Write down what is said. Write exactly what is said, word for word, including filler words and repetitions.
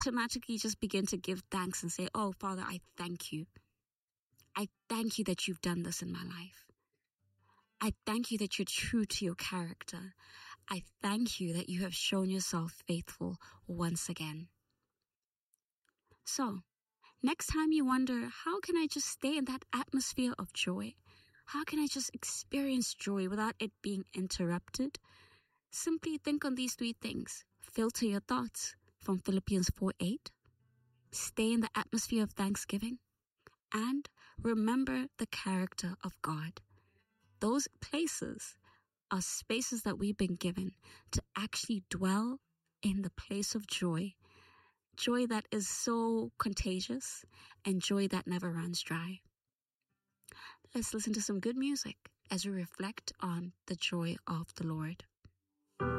automatically just begin to give thanks and say, oh, Father, I thank you. I thank you that you've done this in my life. I thank you that you're true to your character. I thank you that you have shown yourself faithful once again. So, next time you wonder, how can I just stay in that atmosphere of joy? How can I just experience joy without it being interrupted? Simply think on these three things. Filter your thoughts from Philippians four eight. Stay in the atmosphere of thanksgiving. And remember the character of God. Those places are spaces that we've been given to actually dwell in the place of joy. Joy that is so contagious and joy that never runs dry. Let's listen to some good music as we reflect on the joy of the Lord.